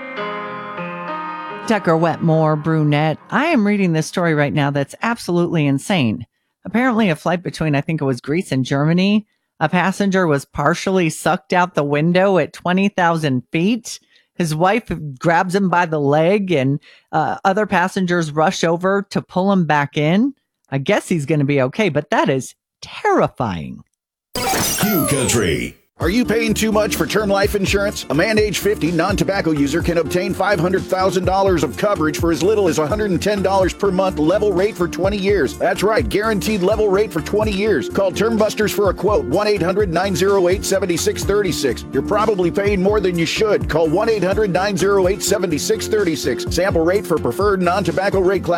Tucker Wetmore, brunette. I am reading this story right now that's absolutely insane. Apparently, a flight between, I think it was Greece and Germany, a passenger was partially sucked out the window at 20,000 feet. His wife grabs him by the leg, and other passengers rush over to pull him back in. I guess he's going to be okay, but that is terrifying. Q Country. Are you paying too much for term life insurance? A man age 50 non-tobacco user can obtain $500,000 of coverage for as little as $110 per month, level rate for 20 years. That's right, guaranteed level rate for 20 years. Call Term Busters for a quote, 1-800-908-7636. You're probably paying more than you should. Call 1-800-908-7636. Sample rate for preferred non-tobacco rate class